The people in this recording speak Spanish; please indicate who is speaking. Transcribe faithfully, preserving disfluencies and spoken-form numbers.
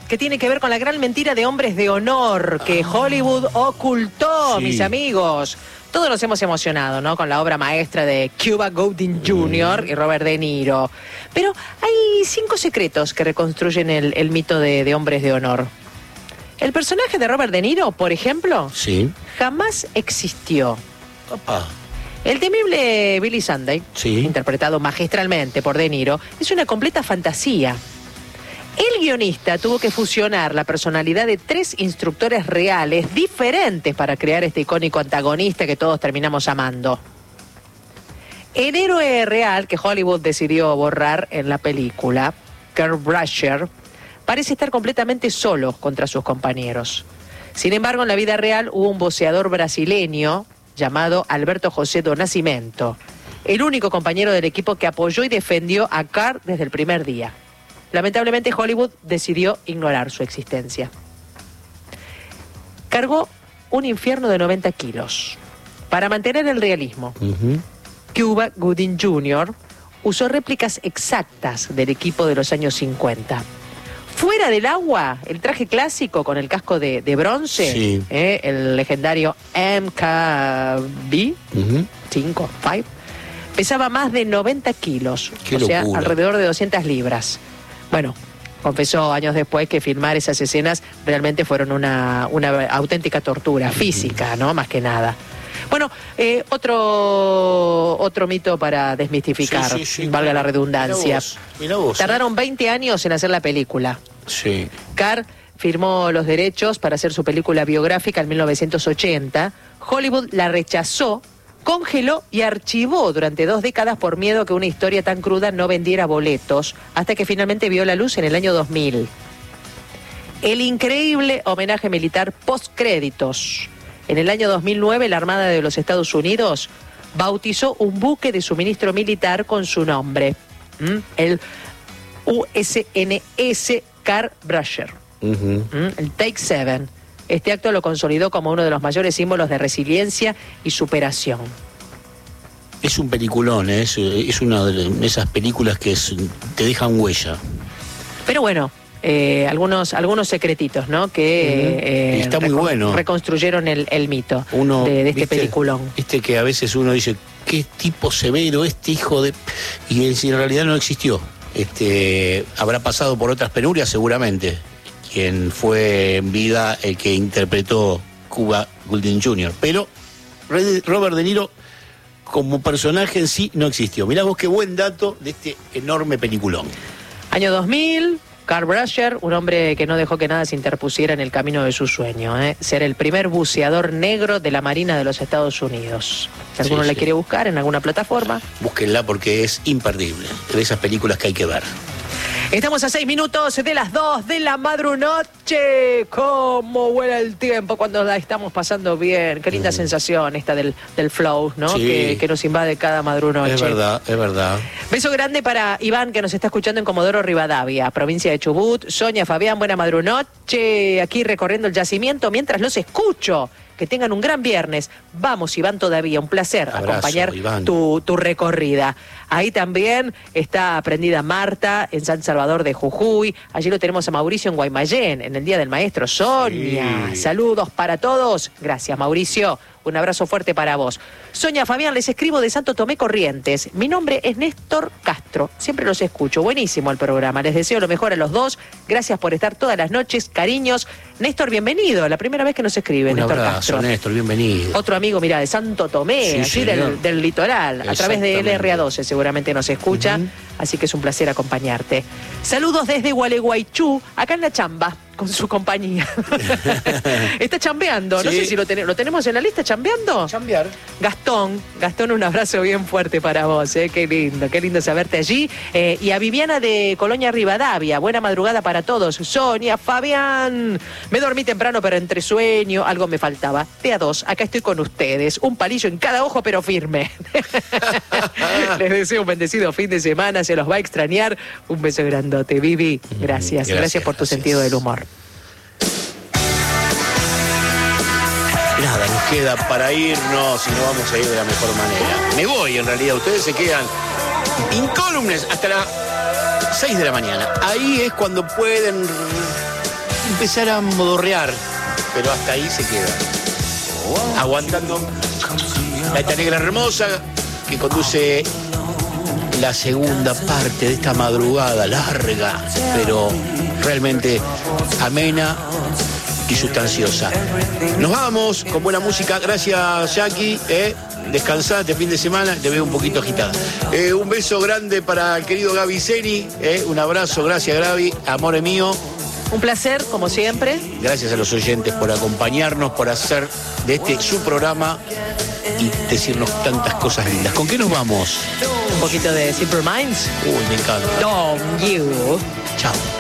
Speaker 1: que tiene que ver con la gran mentira de Hombres de Honor que ah. Hollywood ocultó, sí. mis amigos. Todos nos hemos emocionado, ¿no? Con la obra maestra de Cuba Gooding junior Mm. y Robert De Niro. Pero hay cinco secretos que reconstruyen el, el mito de, de Hombres de Honor. El personaje de Robert De Niro, por ejemplo,
Speaker 2: sí.
Speaker 1: jamás existió.
Speaker 2: Opa.
Speaker 1: El temible Billy Sunday,
Speaker 2: sí.
Speaker 1: interpretado magistralmente por De Niro, es una completa fantasía. El guionista tuvo que fusionar la personalidad de tres instructores reales diferentes para crear este icónico antagonista que todos terminamos amando. El héroe real que Hollywood decidió borrar en la película, Kurt Brasher, parece estar completamente solo contra sus compañeros. Sin embargo, en la vida real hubo un boxeador brasileño llamado Alberto José do Nascimento, el único compañero del equipo que apoyó y defendió a Kurt desde el primer día. Lamentablemente, Hollywood decidió ignorar su existencia. Cargó un infierno de noventa kilos. Para mantener el realismo, uh-huh. Cuba Gooding junior usó réplicas exactas del equipo de los años cincuenta. Fuera del agua, el traje clásico con el casco de, de bronce,
Speaker 2: sí.
Speaker 1: eh, el legendario M K B cinco, cinco, pesaba más de noventa kilos,
Speaker 2: Qué
Speaker 1: o sea,
Speaker 2: locura.
Speaker 1: alrededor de doscientas libras. Bueno, confesó años después que filmar esas escenas realmente fueron una, una auténtica tortura física, ¿no? Más que nada. Bueno, eh, otro otro mito para desmistificar,
Speaker 2: sí, sí, sí,
Speaker 1: valga
Speaker 2: claro.
Speaker 1: la redundancia.
Speaker 2: Mirá vos, mirá vos,
Speaker 1: Tardaron veinte años en hacer la película.
Speaker 2: Sí.
Speaker 1: Carr firmó los derechos para hacer su película biográfica en mil novecientos ochenta. Hollywood la rechazó, congeló y archivó durante dos décadas por miedo a que una historia tan cruda no vendiera boletos, hasta que finalmente vio la luz en el año dos mil. El increíble homenaje militar postcréditos. En el año dos mil nueve, la Armada de los Estados Unidos bautizó un buque de suministro militar con su nombre, ¿Mm? el U S N S Kurt Brasher,
Speaker 2: Uh-huh.
Speaker 1: ¿Mm? el Take Seven. Este acto lo consolidó como uno de los mayores símbolos de resiliencia y superación.
Speaker 2: Es un peliculón, ¿eh? es, es una de esas películas que es, te dejan huella.
Speaker 1: Pero bueno, eh, algunos algunos secretitos, ¿no? Que eh,
Speaker 2: está muy bueno.
Speaker 1: Reconstruyeron el, el mito
Speaker 2: uno,
Speaker 1: de, de este
Speaker 2: ¿viste?
Speaker 1: peliculón.
Speaker 2: Viste que a veces uno dice, qué tipo severo este hijo de... Y en realidad no existió. Este, habrá pasado por otras penurias seguramente. Quien fue en vida el que interpretó Cuba Gooding junior Pero Robert De Niro como personaje en sí no existió. Mirá vos qué buen dato de este enorme peliculón.
Speaker 1: Año dos mil, Kurt Brasher, un hombre que no dejó que nada se interpusiera en el camino de su sueño, ¿eh? Ser el primer buceador negro de la Marina de los Estados Unidos. Si alguno
Speaker 2: sí,
Speaker 1: la
Speaker 2: sí.
Speaker 1: quiere buscar en alguna plataforma,
Speaker 2: búsquenla porque es imperdible. De esas películas que hay que ver.
Speaker 1: Estamos a seis minutos de las dos de la madrunoche. ¿Cómo vuela el tiempo cuando la estamos pasando bien? Qué linda mm. sensación esta del, del flow, ¿no?
Speaker 2: Sí.
Speaker 1: Que, que nos invade cada madrunoche.
Speaker 2: Es verdad, es verdad.
Speaker 1: Beso grande para Iván, que nos está escuchando en Comodoro Rivadavia, provincia de Chubut. Sonia, Fabián, buena madrunoche. Aquí recorriendo el yacimiento mientras los escucho. Que tengan un gran viernes. Vamos, Iván, todavía. Un placer
Speaker 2: Abrazo,
Speaker 1: acompañar
Speaker 2: Iván.
Speaker 1: tu, tu recorrida. Ahí también está prendida Marta en San Salvador de Jujuy. Allí lo tenemos a Mauricio en Guaymallén, en el Día del Maestro. Sonia, sí. Saludos para todos. Gracias, Mauricio. Un abrazo fuerte para vos. Sonia, Fabián, les escribo de Santo Tomé, Corrientes. Mi nombre es Néstor Castro. Siempre los escucho. Buenísimo el programa. Les deseo lo mejor a los dos. Gracias por estar todas las noches. Cariños. Néstor, bienvenido. La primera vez que nos escribe,
Speaker 2: Un
Speaker 1: Néstor
Speaker 2: abrazo,
Speaker 1: Castro.
Speaker 2: Néstor, bienvenido.
Speaker 1: Otro amigo, mira, de Santo Tomé,
Speaker 2: Sí,
Speaker 1: allí del, del litoral. A través de L R A doce seguramente nos escucha. Uh-huh. Así que es un placer acompañarte. Saludos desde Gualeguaychú, acá en la chamba, con su compañía. Está chambeando, no
Speaker 2: Sí.
Speaker 1: sé si lo, ten- lo tenemos en la lista, chambeando.
Speaker 2: Chambear.
Speaker 1: Gastón, Gastón, un abrazo bien fuerte para vos, ¿eh? Qué lindo, qué lindo saberte allí. Eh, y a Viviana de Colonia Rivadavia, buena madrugada para todos. Sonia, Fabián, me dormí temprano pero entre sueño, algo me faltaba. De a dos, acá estoy con ustedes, un palillo en cada ojo pero firme. Les deseo un bendecido fin de semana, se los va a extrañar. Un beso grandote, Vivi, gracias, gracias, gracias por tu
Speaker 2: gracias.
Speaker 1: sentido del humor.
Speaker 2: Nada, nos queda para irnos y nos vamos a ir de la mejor manera. Me voy en realidad, ustedes se quedan incólumes hasta las seis de la mañana. Ahí es cuando pueden empezar a modorrear, pero hasta ahí se queda. Aguantando la esta negra hermosa que conduce la segunda parte de esta madrugada larga, pero realmente amena y sustanciosa. Nos vamos con buena música. Gracias, Jackie. ¿eh? Descansá este fin de semana, te veo un poquito agitada. Eh, un beso grande para el querido Gaby Seni. ¿eh? Un abrazo, gracias, Gaby. Amor mío.
Speaker 1: Un placer, como siempre.
Speaker 2: Gracias a los oyentes por acompañarnos, por hacer de este su programa y decirnos tantas cosas lindas. ¿Con qué nos vamos?
Speaker 1: Un poquito de Simple Minds.
Speaker 2: Uy, me encanta.
Speaker 1: Don't you.
Speaker 2: Chao.